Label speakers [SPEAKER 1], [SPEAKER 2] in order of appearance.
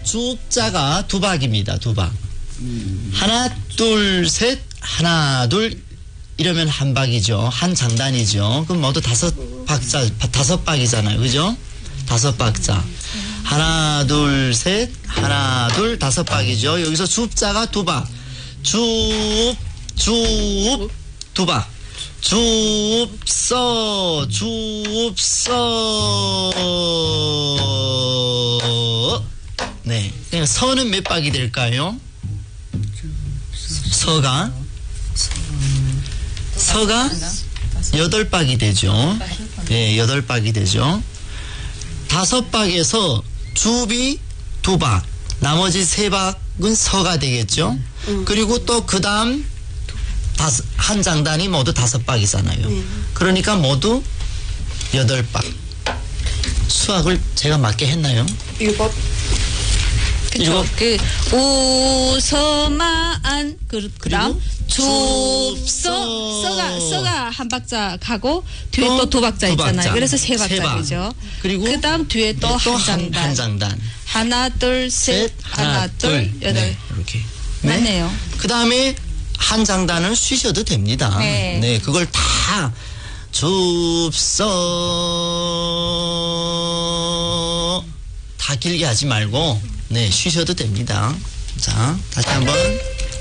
[SPEAKER 1] 주자가 두 박입니다. 두 박. 하나, 둘, 셋, 하나, 둘, 이러면 한 박이죠. 한 장단이죠. 그럼 모두 다섯 박이잖아요. 그죠? 다섯 박자. 하나, 둘, 셋, 하나, 둘, 다섯 박이죠. 여기서 줍자가 두 박. 줍, 두 박. 줍서. 네. 그러니까 서는 몇 박이 될까요? 서가 8박이 되죠. 네, 8박이 되죠. 5박에서 줍이 2박, 나머지 3박은 서가 되겠죠. 그리고 또 그 다음 한 장단이 모두 5박이잖아요. 그러니까 모두 8박. 수학을 제가 맞게 했나요?
[SPEAKER 2] 7. 그쵸. 그 오서마안 그다음 줍서가 한 박자 가고 뒤에 또 두 박자 있잖아요. 그래서 세 박자죠.
[SPEAKER 1] 그리고
[SPEAKER 2] 그다음 뒤에 또 한 장단. 하나 둘 셋 하나 둘 8.
[SPEAKER 1] 네, 이렇게.
[SPEAKER 2] 맞네요.
[SPEAKER 1] 그다음에 한 장단은 쉬셔도 됩니다.
[SPEAKER 2] 네.
[SPEAKER 1] 네, 그걸 다 줍서 다 길게 하지 말고 네, 쉬셔도 됩니다. 자, 다시 한번.